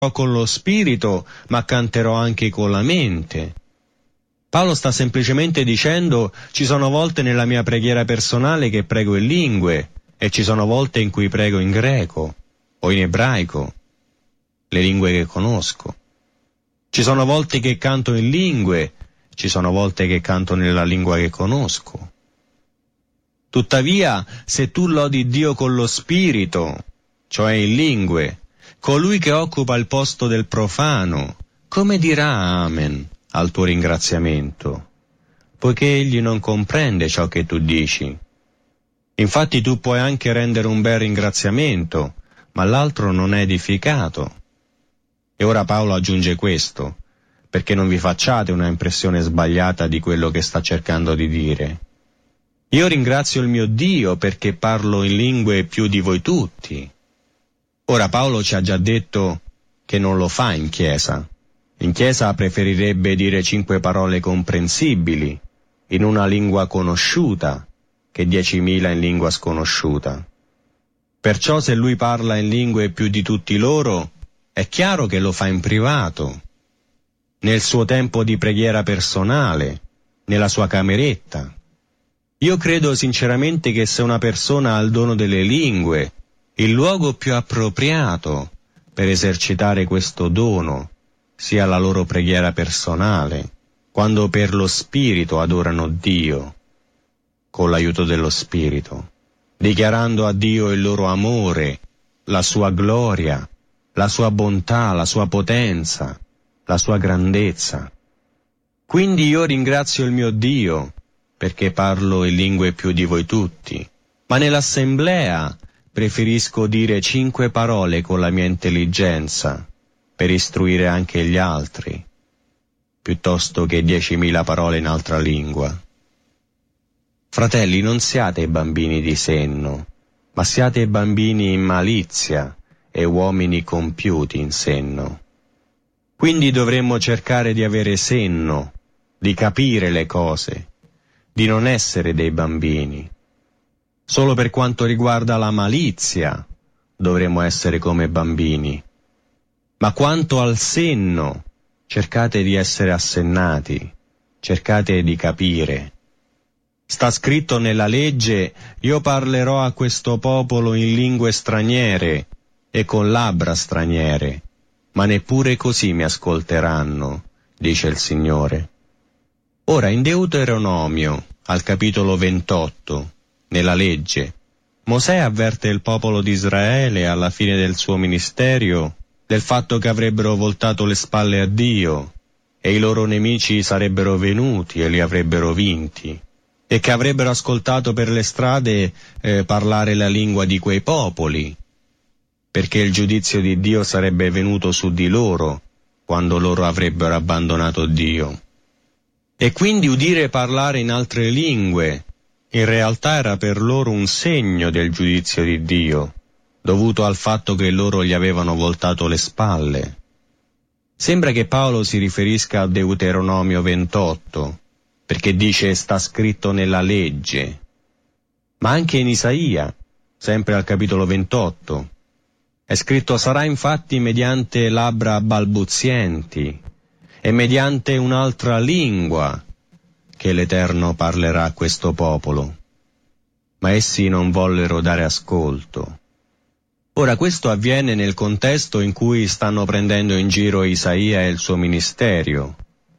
con lo spirito, ma canterò anche con la mente. Paolo sta semplicemente dicendo: ci sono volte nella mia preghiera personale che prego in lingue, e ci sono volte in cui prego in greco o in ebraico, le lingue che conosco. Ci sono volte che canto in lingue, ci sono volte che canto nella lingua che conosco. Tuttavia, se tu lodi Dio con lo spirito, cioè in lingue, colui che occupa il posto del profano, come dirà Amen al tuo ringraziamento? Poiché egli non comprende ciò che tu dici. Infatti tu puoi anche rendere un bel ringraziamento, ma l'altro non è edificato. E ora Paolo aggiunge questo, perché non vi facciate una impressione sbagliata di quello che sta cercando di dire. Io ringrazio il mio Dio perché parlo in lingue più di voi tutti. Ora Paolo ci ha già detto che non lo fa in chiesa. In chiesa preferirebbe dire 5 parole comprensibili in una lingua conosciuta che 10.000 in lingua sconosciuta. Perciò se lui parla in lingue più di tutti loro, è chiaro che lo fa in privato, nel suo tempo di preghiera personale, nella sua cameretta. Io credo sinceramente che se una persona ha il dono delle lingue, il luogo più appropriato per esercitare questo dono sia la loro preghiera personale, quando per lo Spirito adorano Dio, con l'aiuto dello Spirito, dichiarando a Dio il loro amore, la sua gloria, la sua bontà, la sua potenza, la sua grandezza. Quindi io ringrazio il mio Dio, perché parlo in lingue più di voi tutti, ma nell'assemblea preferisco dire 5 parole con la mia intelligenza, per istruire anche gli altri, piuttosto che 10.000 parole in altra lingua. Fratelli, non siate bambini di senno, ma siate bambini in malizia e uomini compiuti in senno. Quindi dovremmo cercare di avere senno, di capire le cose, di non essere dei bambini. Solo per quanto riguarda la malizia dovremmo essere come bambini. Ma quanto al senno, cercate di essere assennati, cercate di capire. Sta scritto nella legge: io parlerò a questo popolo in lingue straniere e con labbra straniere, ma neppure così mi ascolteranno, dice il Signore. Ora in Deuteronomio, al capitolo 28, nella legge, Mosè avverte il popolo di Israele alla fine del suo ministero del fatto che avrebbero voltato le spalle a Dio e i loro nemici sarebbero venuti e li avrebbero vinti, e che avrebbero ascoltato per le strade parlare la lingua di quei popoli, perché il giudizio di Dio sarebbe venuto su di loro quando loro avrebbero abbandonato Dio. E quindi udire parlare in altre lingue in realtà era per loro un segno del giudizio di Dio, dovuto al fatto che loro gli avevano voltato le spalle. Sembra che Paolo si riferisca a Deuteronomio 28, perché dice sta scritto nella legge, ma anche in Isaia, sempre al capitolo 28, è scritto: sarà infatti mediante labbra balbuzienti e mediante un'altra lingua che l'Eterno parlerà a questo popolo. Ma essi non vollero dare ascolto. Ora questo avviene nel contesto in cui stanno prendendo in giro Isaia e il suo ministero,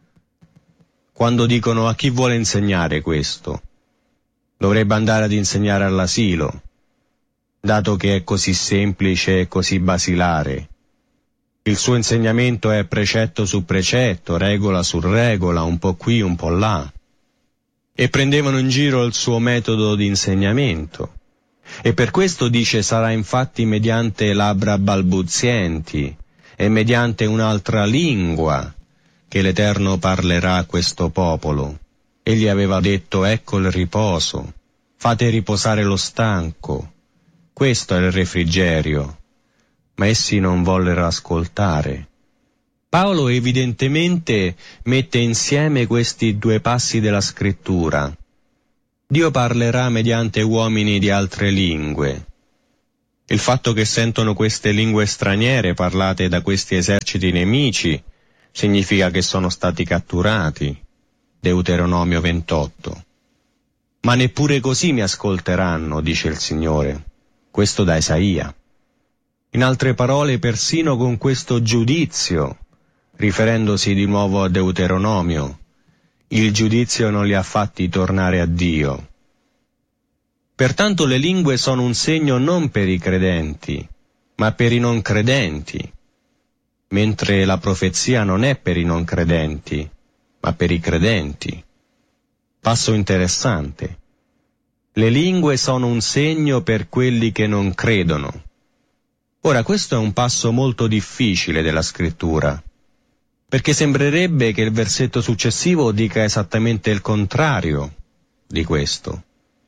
quando dicono: a chi vuole insegnare questo? Dovrebbe andare ad insegnare all'asilo, dato che è così semplice e così basilare. Il suo insegnamento è precetto su precetto, regola su regola, un po' qui, un po' là. E prendevano in giro il suo metodo di insegnamento. E per questo dice: sarà infatti mediante labbra balbuzienti e mediante un'altra lingua che l'Eterno parlerà a questo popolo. Egli aveva detto: ecco il riposo, fate riposare lo stanco, questo è il refrigerio. Ma essi non vollero ascoltare. Paolo evidentemente mette insieme questi 2 passi della scrittura. Dio parlerà mediante uomini di altre lingue. Il fatto che sentono queste lingue straniere parlate da questi eserciti nemici significa che sono stati catturati. Deuteronomio 28. Ma neppure così mi ascolteranno, dice il Signore. Questo da Isaia. In altre parole, persino con questo giudizio, riferendosi di nuovo a Deuteronomio, il giudizio non li ha fatti tornare a Dio. Pertanto le lingue sono un segno non per i credenti, ma per i non credenti, mentre la profezia non è per i non credenti, ma per i credenti. Passo interessante. Le lingue sono un segno per quelli che non credono. Ora, questo è un passo molto difficile della Scrittura, perché sembrerebbe che il versetto successivo dica esattamente il contrario di questo.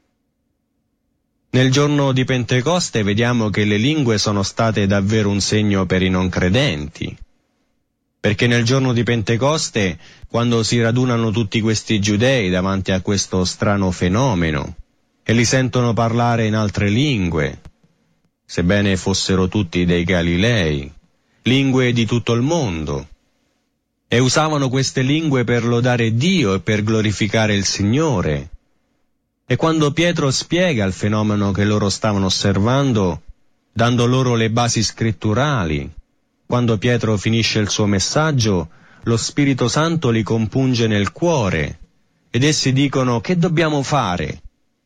Nel giorno di Pentecoste vediamo che le lingue sono state davvero un segno per i non credenti, perché nel giorno di Pentecoste, quando si radunano tutti questi giudei davanti a questo strano fenomeno e li sentono parlare in altre lingue, sebbene fossero tutti dei Galilei, lingue di tutto il mondo, e usavano queste lingue per lodare Dio e per glorificare il Signore. E quando Pietro spiega il fenomeno che loro stavano osservando, dando loro le basi scritturali, quando Pietro finisce il suo messaggio, lo Spirito Santo li compunge nel cuore, ed essi dicono: che dobbiamo fare?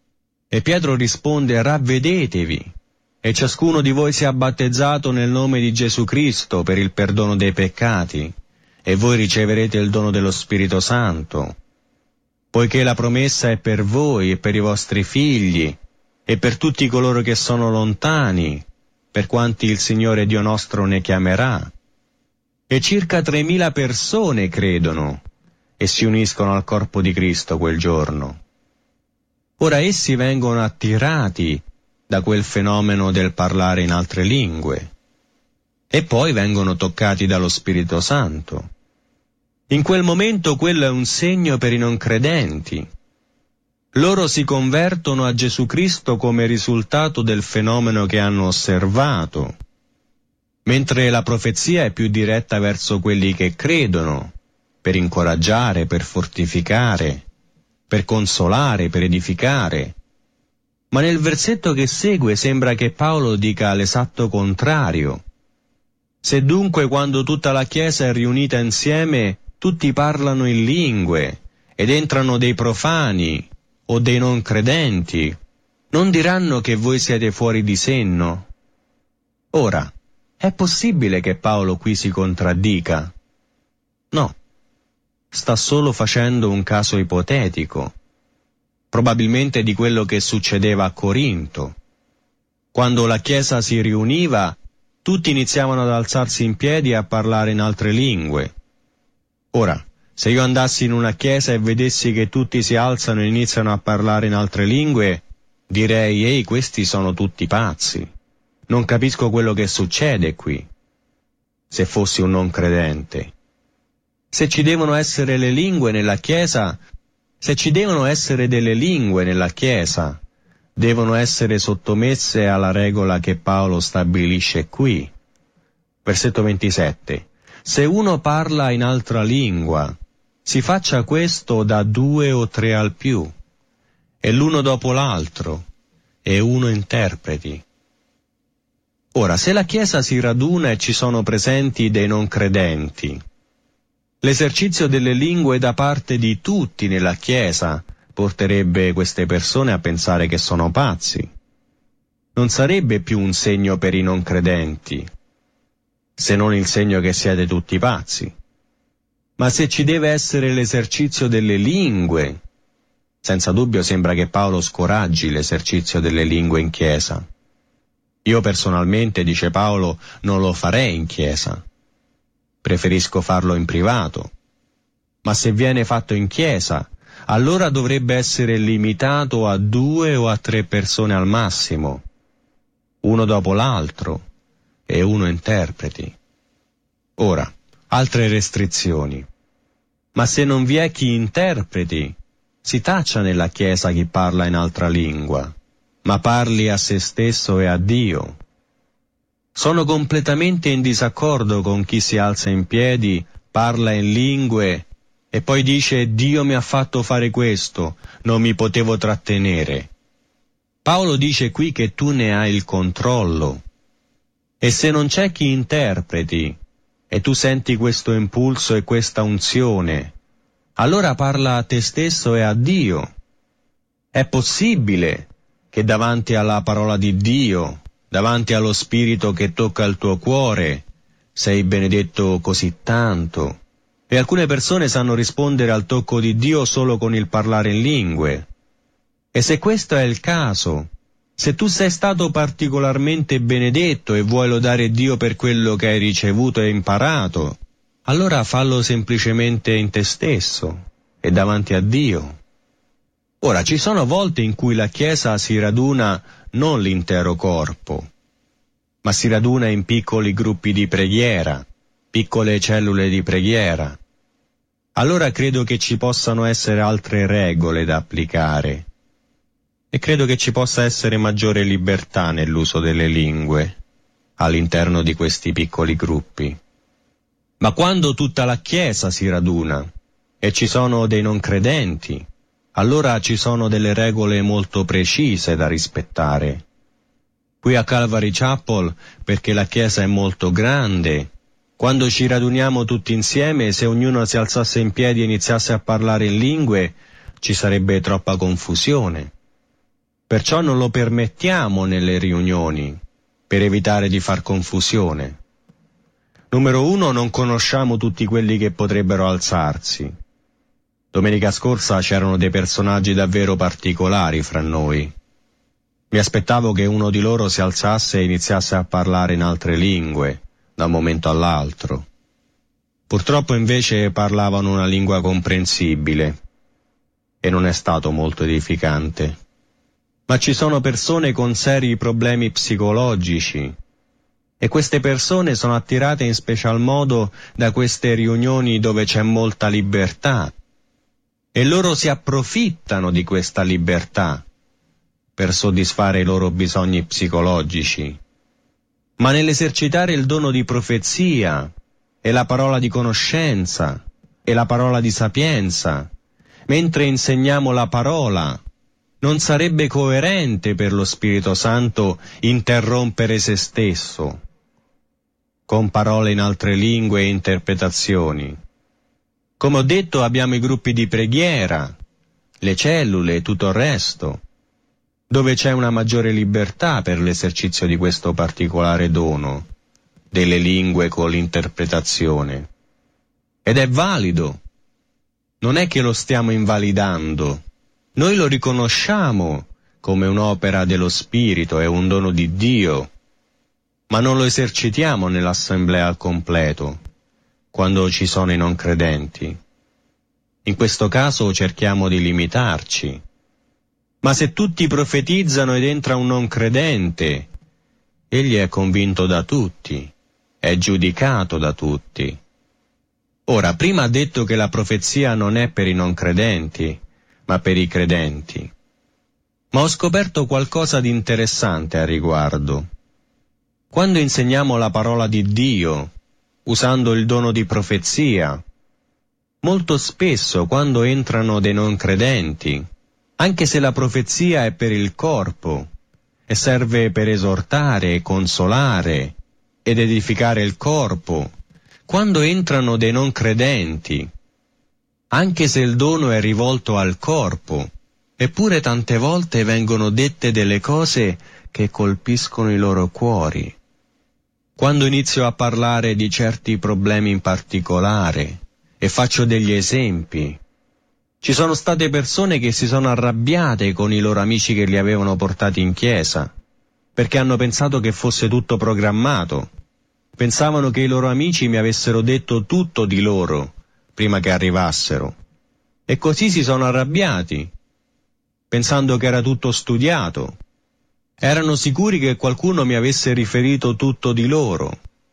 E Pietro risponde: ravvedetevi, e ciascuno di voi sia battezzato nel nome di Gesù Cristo per il perdono dei peccati, e voi riceverete il dono dello Spirito Santo, poiché la promessa è per voi e per i vostri figli e per tutti coloro che sono lontani, per quanti il Signore Dio nostro ne chiamerà. E circa 3.000 persone credono e si uniscono al corpo di Cristo quel giorno. Ora essi vengono attirati da quel fenomeno del parlare in altre lingue e poi vengono toccati dallo Spirito Santo. In quel momento quello è un segno per i non credenti. Loro si convertono a Gesù Cristo come risultato del fenomeno che hanno osservato, mentre la profezia è più diretta verso quelli che credono, per incoraggiare, per fortificare, per consolare, per edificare. Ma nel versetto che segue sembra che Paolo dica l'esatto contrario. Se dunque quando tutta la Chiesa è riunita insieme tutti parlano in lingue ed entrano dei profani o dei non credenti, non diranno che voi siete fuori di senno? Ora, è possibile che Paolo qui si contraddica? No, sta solo facendo un caso ipotetico, probabilmente di quello che succedeva a Corinto. Quando la Chiesa si riuniva, tutti iniziavano ad alzarsi in piedi e a parlare in altre lingue. Ora, se io andassi in una chiesa e vedessi che tutti si alzano e iniziano a parlare in altre lingue, direi: ehi, questi sono tutti pazzi. Non capisco quello che succede qui. Se fossi un non credente. Se ci devono essere le lingue nella chiesa, se ci devono essere delle lingue nella chiesa, devono essere sottomesse alla regola che Paolo stabilisce qui. Versetto 27. Se uno parla in altra lingua, si faccia questo da 2 o 3 al più, e l'uno dopo l'altro, e uno interpreti. Ora, se la Chiesa si raduna e ci sono presenti dei non credenti, l'esercizio delle lingue da parte di tutti nella Chiesa porterebbe queste persone a pensare che sono pazzi. Non sarebbe più un segno per i non credenti, se non il segno che siete tutti pazzi. Ma se ci deve essere l'esercizio delle lingue, senza dubbio sembra che Paolo scoraggi l'esercizio delle lingue in chiesa. Io personalmente, dice Paolo, non lo farei in chiesa. Preferisco farlo in privato. Ma se viene fatto in chiesa, allora dovrebbe essere limitato a 2 o a 3 persone al massimo, uno dopo l'altro, e uno interpreti. Ora, altre restrizioni. Ma se non vi è chi interpreti, si taccia nella Chiesa chi parla in altra lingua, ma parli a se stesso e a Dio. Sono completamente in disaccordo con chi si alza in piedi, parla in lingue e poi dice Dio mi ha fatto fare questo, non mi potevo trattenere. Paolo dice qui che tu ne hai il controllo. E se non c'è chi interpreti, e tu senti questo impulso e questa unzione, allora parla a te stesso e a Dio. È possibile che davanti alla parola di Dio, davanti allo Spirito che tocca il tuo cuore, sei benedetto così tanto. E alcune persone sanno rispondere al tocco di Dio solo con il parlare in lingue. E se questo è il caso, se tu sei stato particolarmente benedetto e vuoi lodare Dio per quello che hai ricevuto e imparato, allora fallo semplicemente in te stesso e davanti a Dio. Ora, ci sono volte in cui la Chiesa si raduna non l'intero corpo, ma si raduna in piccoli gruppi di preghiera, piccole cellule di preghiera. Allora credo che ci possano essere altre regole da applicare e credo che ci possa essere maggiore libertà nell'uso delle lingue all'interno di questi piccoli gruppi. Ma quando tutta la Chiesa si raduna e ci sono dei non credenti, allora ci sono delle regole molto precise da rispettare. Qui a Calvary Chapel, perché la Chiesa è molto grande, quando ci raduniamo tutti insieme, se ognuno si alzasse in piedi e iniziasse a parlare in lingue, ci sarebbe troppa confusione. Perciò non lo permettiamo nelle riunioni, per evitare di far confusione. Numero 1, non conosciamo tutti quelli che potrebbero alzarsi. Domenica scorsa c'erano dei personaggi davvero particolari fra noi. Mi aspettavo che uno di loro si alzasse e iniziasse a parlare in altre lingue, da un momento all'altro. Purtroppo invece parlavano una lingua comprensibile, e non è stato molto edificante. Ma ci sono persone con seri problemi psicologici, e queste persone sono attirate in special modo da queste riunioni dove c'è molta libertà, e loro si approfittano di questa libertà per soddisfare i loro bisogni psicologici. Ma nell'esercitare il dono di profezia e la parola di conoscenza e la parola di sapienza, mentre insegniamo la parola, non sarebbe coerente per lo Spirito Santo interrompere se stesso con parole in altre lingue e interpretazioni. Come ho detto, abbiamo i gruppi di preghiera, le cellule e tutto il resto, dove c'è una maggiore libertà per l'esercizio di questo particolare dono, delle lingue con l'interpretazione. Ed è valido. Non è che lo stiamo invalidando. Noi lo riconosciamo come un'opera dello Spirito e un dono di Dio, ma non lo esercitiamo nell'assemblea al completo, quando ci sono i non credenti. In questo caso cerchiamo di limitarci. Ma se tutti profetizzano ed entra un non credente, egli è convinto da tutti, è giudicato da tutti. Ora, prima ha detto che la profezia non è per i non credenti, ma per i credenti. Ma ho scoperto qualcosa di interessante a riguardo. Quando insegniamo la parola di Dio, usando il dono di profezia, molto spesso quando entrano dei non credenti, anche se la profezia è per il corpo e serve per esortare e consolare ed edificare il corpo, quando entrano dei non credenti, anche se il dono è rivolto al corpo, eppure tante volte vengono dette delle cose che colpiscono i loro cuori. Quando inizio a parlare di certi problemi in particolare e faccio degli esempi, ci sono state persone che si sono arrabbiate con i loro amici che li avevano portati in chiesa, perché hanno pensato che fosse tutto programmato. Pensavano che i loro amici mi avessero detto tutto di loro prima che arrivassero. E così si sono arrabbiati, pensando che era tutto studiato. Erano sicuri che qualcuno mi avesse riferito tutto di loro,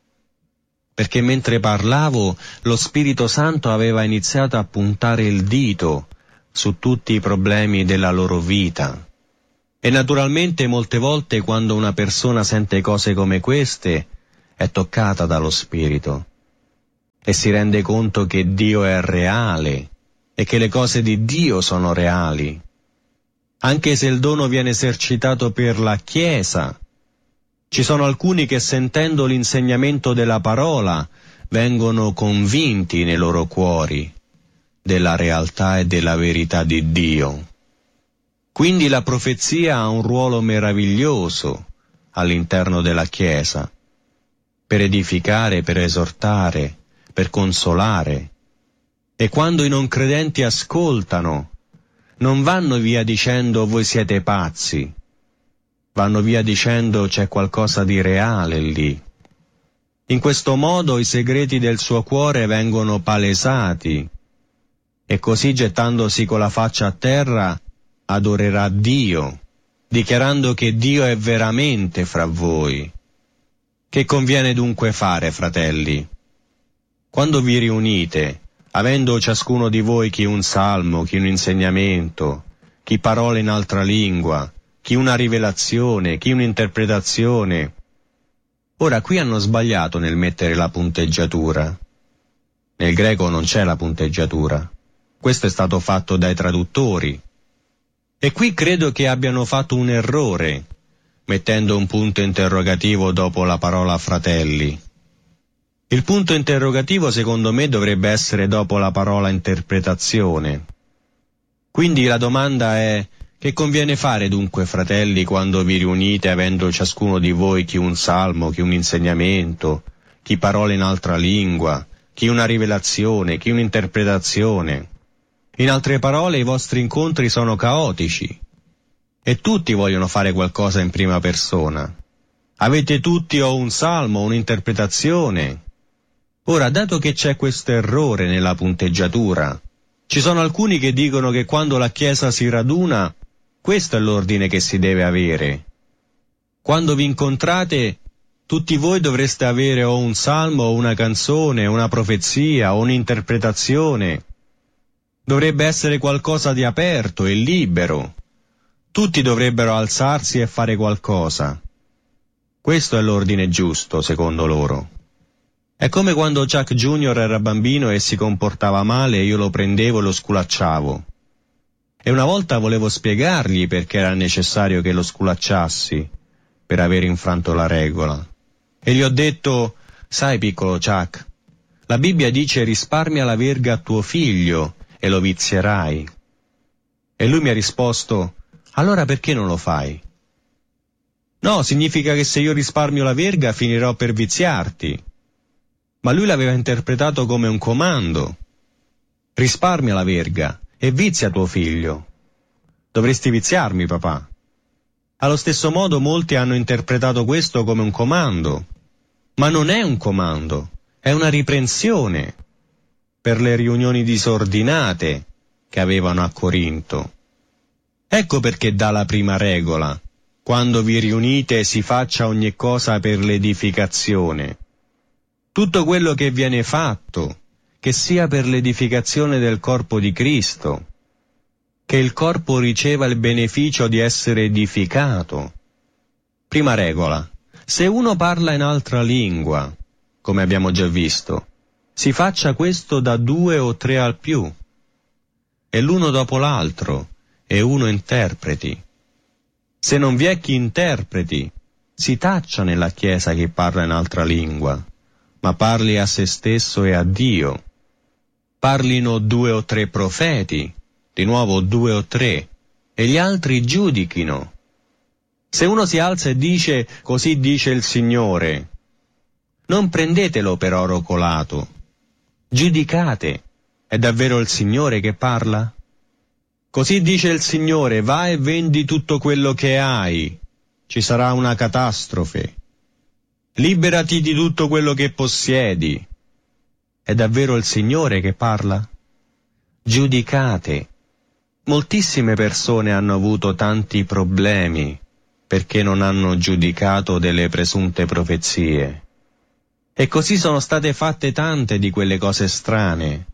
perché mentre parlavo lo Spirito Santo aveva iniziato a puntare il dito su tutti i problemi della loro vita. E naturalmente molte volte quando una persona sente cose come queste, è toccata dallo Spirito e si rende conto che Dio è reale e che le cose di Dio sono reali. Anche se il dono viene esercitato per la Chiesa, ci sono alcuni che sentendo l'insegnamento della parola vengono convinti nei loro cuori della realtà e della verità di Dio. Quindi la profezia ha un ruolo meraviglioso all'interno della Chiesa, per edificare, per esortare, per consolare. E quando i non credenti ascoltano, non vanno via dicendo voi siete pazzi, vanno via dicendo c'è qualcosa di reale lì. In questo modo i segreti del suo cuore vengono palesati e così gettandosi con la faccia a terra adorerà Dio, dichiarando che Dio è veramente fra voi. Che conviene dunque fare, fratelli? Quando vi riunite, avendo ciascuno di voi chi un salmo, chi un insegnamento, chi parole in altra lingua, chi una rivelazione, chi un'interpretazione. Ora qui hanno sbagliato nel mettere la punteggiatura. Nel greco non c'è la punteggiatura. Questo è stato fatto dai traduttori. E qui credo che abbiano fatto un errore, mettendo un punto interrogativo dopo la parola fratelli. Il punto interrogativo secondo me dovrebbe essere dopo la parola interpretazione. Quindi la domanda è: che conviene fare dunque, fratelli, quando vi riunite avendo ciascuno di voi chi un salmo, chi un insegnamento, chi parole in altra lingua, chi una rivelazione, chi un'interpretazione? In altre parole, i vostri incontri sono caotici e tutti vogliono fare qualcosa in prima persona. Avete tutti o un salmo o un'interpretazione. Ora, dato che c'è questo errore nella punteggiatura, ci sono alcuni che dicono che quando la Chiesa si raduna, questo è l'ordine che si deve avere. Quando vi incontrate, tutti voi dovreste avere o un salmo, o una canzone, una profezia, o un'interpretazione. Dovrebbe essere qualcosa di aperto e libero. Tutti dovrebbero alzarsi e fare qualcosa. Questo è l'ordine giusto, secondo loro. È come quando Chuck Junior era bambino e si comportava male e io lo prendevo e lo sculacciavo. E una volta volevo spiegargli perché era necessario che lo sculacciassi per aver infranto la regola. E gli ho detto: sai, piccolo Chuck, la Bibbia dice risparmia la verga a tuo figlio e lo vizierai. E lui mi ha risposto: allora perché non lo fai? No, significa che se io risparmio la verga finirò per viziarti. Ma lui l'aveva interpretato come un comando. Risparmia la verga e vizia tuo figlio. Dovresti viziarmi, papà. Allo stesso modo molti hanno interpretato questo come un comando. Ma non è un comando, è una riprensione per le riunioni disordinate che avevano a Corinto. Ecco perché dà la prima regola: quando vi riunite si faccia ogni cosa per l'edificazione. Tutto quello che viene fatto, che sia per l'edificazione del corpo di Cristo, che il corpo riceva il beneficio di essere edificato. Prima regola: se uno parla in altra lingua, come abbiamo già visto, si faccia questo da 2 o 3 al più, e l'uno dopo l'altro, e uno interpreti. Se non vi è chi interpreti, si taccia nella Chiesa chi parla in altra lingua, ma parli a se stesso e a Dio. Parlino 2 o 3 profeti, di nuovo 2 o 3, e gli altri giudichino. Se uno si alza e dice così dice il Signore, non prendetelo per oro colato. Giudicate, è davvero il Signore che parla? Così dice il Signore, va e vendi tutto quello che hai, ci sarà una catastrofe. Liberati di tutto quello che possiedi. È davvero il Signore che parla? Giudicate. Moltissime persone hanno avuto tanti problemi perché non hanno giudicato delle presunte profezie. E così sono state fatte tante di quelle cose strane.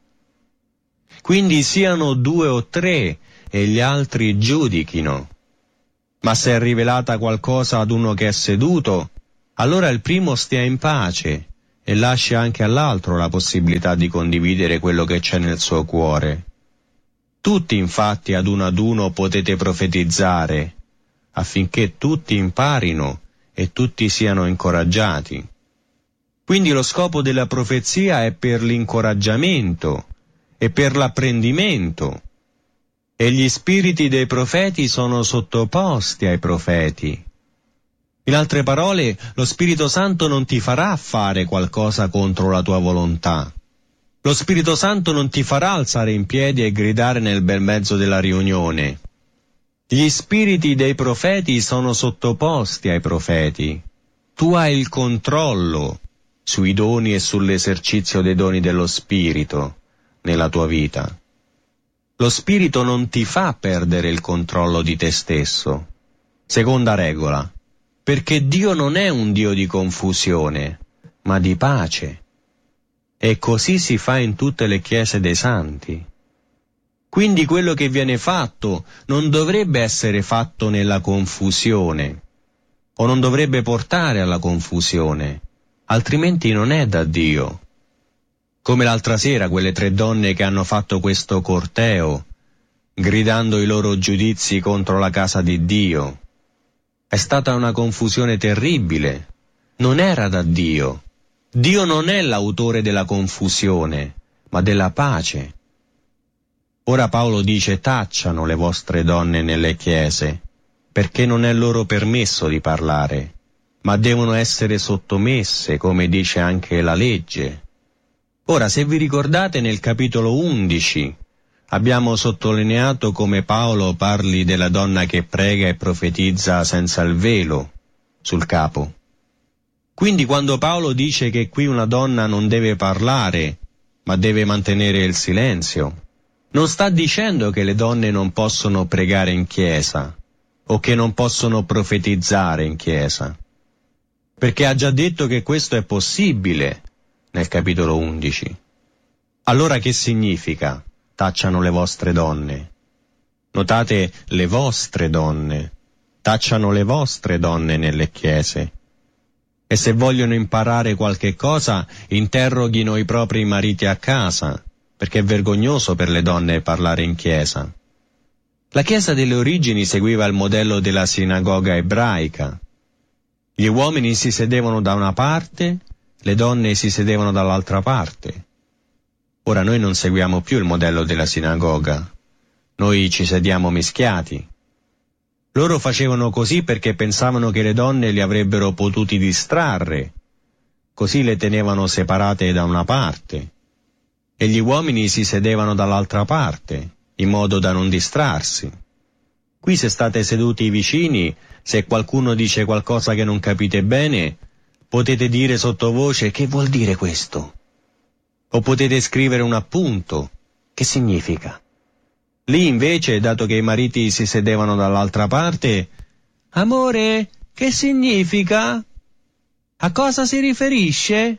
Quindi siano 2 o 3 e gli altri giudichino. Ma se è rivelata qualcosa ad uno che è seduto, allora il primo stia in pace e lasci anche all'altro la possibilità di condividere quello che c'è nel suo cuore. Tutti infatti ad uno potete profetizzare, affinché tutti imparino e tutti siano incoraggiati. Quindi lo scopo della profezia è per l'incoraggiamento e per l'apprendimento, e gli spiriti dei profeti sono sottoposti ai profeti. In altre parole, lo Spirito Santo non ti farà fare qualcosa contro la tua volontà. Lo Spirito Santo non ti farà alzare in piedi e gridare nel bel mezzo della riunione. Gli spiriti dei profeti sono sottoposti ai profeti. Tu hai il controllo sui doni e sull'esercizio dei doni dello Spirito nella tua vita. Lo Spirito non ti fa perdere il controllo di te stesso. Seconda regola, perché Dio non è un Dio di confusione, ma di pace. E così si fa in tutte le chiese dei santi. Quindi quello che viene fatto non dovrebbe essere fatto nella confusione, o non dovrebbe portare alla confusione, altrimenti non è da Dio. Come l'altra sera quelle 3 donne che hanno fatto questo corteo, gridando i loro giudizi contro la casa di Dio. È stata una confusione terribile, non era da Dio. Dio non è l'autore della confusione, ma della pace. Ora Paolo dice: tacciano le vostre donne nelle chiese, perché non è loro permesso di parlare, ma devono essere sottomesse, come dice anche la legge. Ora, se vi ricordate, nel capitolo 11 abbiamo sottolineato come Paolo parli della donna che prega e profetizza senza il velo sul capo. Quindi quando Paolo dice che qui una donna non deve parlare, ma deve mantenere il silenzio, non sta dicendo che le donne non possono pregare in chiesa o che non possono profetizzare in chiesa, perché ha già detto che questo è possibile nel capitolo 11. Allora che significa? Tacciano le vostre donne. Notate le vostre donne. Tacciano le vostre donne nelle chiese. E se vogliono imparare qualche cosa, interroghino i propri mariti a casa, perché è vergognoso per le donne parlare in chiesa. La Chiesa delle origini seguiva il modello della sinagoga ebraica. Gli uomini si sedevano da una parte, le donne si sedevano dall'altra parte. Ora noi non seguiamo più il modello della sinagoga, noi ci sediamo mischiati. Loro facevano così perché pensavano che le donne li avrebbero potuti distrarre, così le tenevano separate da una parte, e gli uomini si sedevano dall'altra parte, in modo da non distrarsi. Qui se state seduti vicini, se qualcuno dice qualcosa che non capite bene, potete dire sottovoce: che vuol dire questo? O potete scrivere un appunto: che significa? Lì invece, dato che i mariti si sedevano dall'altra parte: amore, che significa? A cosa si riferisce?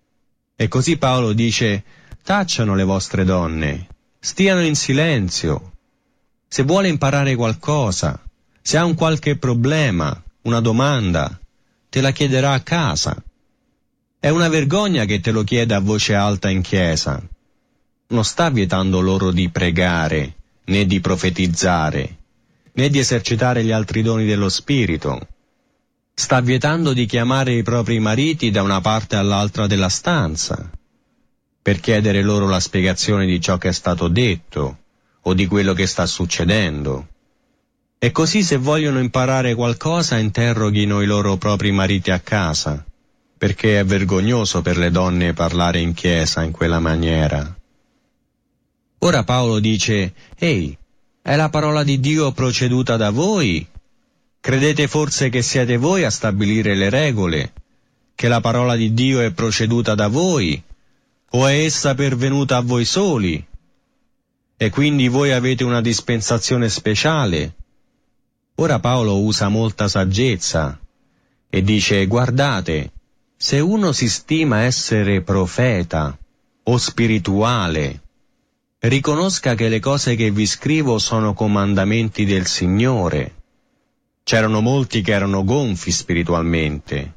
E così Paolo dice: tacciano le vostre donne, stiano in silenzio. Se vuole imparare qualcosa, se ha un qualche problema, una domanda, te la chiederà a casa. È una vergogna che te lo chieda a voce alta in chiesa. Non sta vietando loro di pregare, né di profetizzare, né di esercitare gli altri doni dello Spirito. Sta vietando di chiamare i propri mariti da una parte all'altra della stanza, per chiedere loro la spiegazione di ciò che è stato detto, o di quello che sta succedendo. E così se vogliono imparare qualcosa interroghino i loro propri mariti a casa, perché è vergognoso per le donne parlare in chiesa in quella maniera. Ora Paolo dice: ehi, è la parola di Dio proceduta da voi? Credete forse che siete voi a stabilire le regole? Che la parola di Dio è proceduta da voi? O è essa pervenuta a voi soli? E quindi voi avete una dispensazione speciale? Ora Paolo usa molta saggezza e dice: guardate, se uno si stima essere profeta o spirituale, riconosca che le cose che vi scrivo sono comandamenti del Signore. C'erano molti che erano gonfi spiritualmente,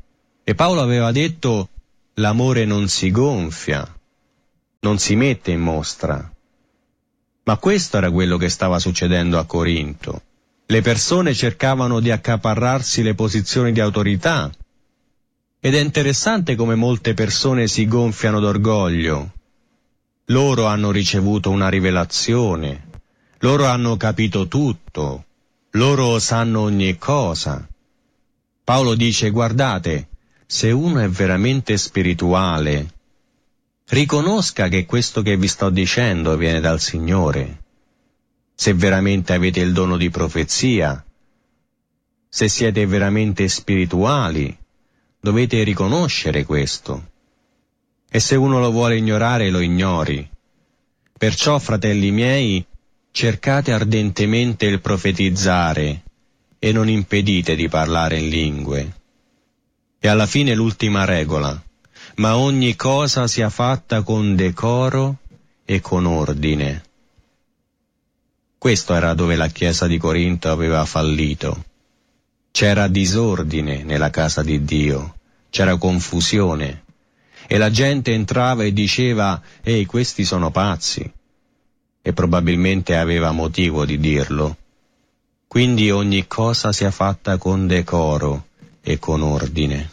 E Paolo aveva detto: l'amore non si gonfia, non si mette in mostra. Ma questo era quello che stava succedendo a Corinto. Le persone cercavano di accaparrarsi le posizioni di autorità. Ed è interessante come molte persone si gonfiano d'orgoglio. Loro hanno ricevuto una rivelazione, loro hanno capito tutto, loro sanno ogni cosa. Paolo dice: guardate, se uno è veramente spirituale, riconosca che questo che vi sto dicendo viene dal Signore. Se veramente avete il dono di profezia, se siete veramente spirituali, dovete riconoscere questo. E se uno lo vuole ignorare, lo ignori. Perciò, fratelli miei, cercate ardentemente il profetizzare e non impedite di parlare in lingue. E alla fine l'ultima regola: ma ogni cosa sia fatta con decoro e con ordine. Questo era dove la Chiesa di Corinto aveva fallito. C'era disordine nella casa di Dio, c'era confusione, e la gente entrava e diceva: «Ehi, questi sono pazzi», e probabilmente aveva motivo di dirlo. Quindi ogni cosa sia fatta con decoro e con ordine.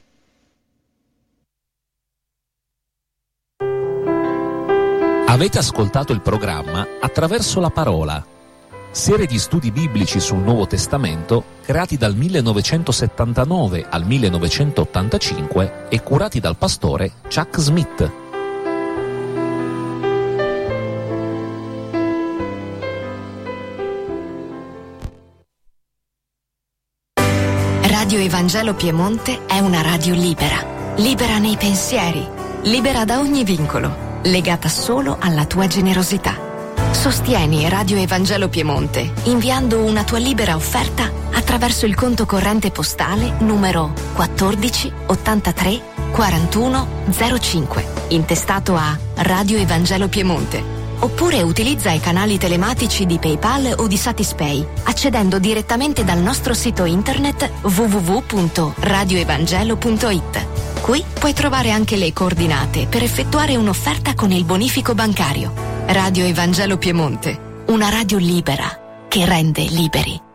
Avete ascoltato il programma Attraverso la Parola, serie di studi biblici sul Nuovo Testamento creati dal 1979 al 1985 e curati dal pastore Chuck Smith. Radio Evangelo Piemonte è una radio libera, libera nei pensieri, libera da ogni vincolo, legata solo alla tua generosità. Sostieni Radio Evangelo Piemonte inviando una tua libera offerta attraverso il conto corrente postale numero 14 83 41 05, intestato a Radio Evangelo Piemonte. Oppure utilizza i canali telematici di PayPal o di Satispay, accedendo direttamente dal nostro sito internet www.radioevangelo.it. Qui puoi trovare anche le coordinate per effettuare un'offerta con il bonifico bancario. Radio Evangelo Piemonte, una radio libera che rende liberi.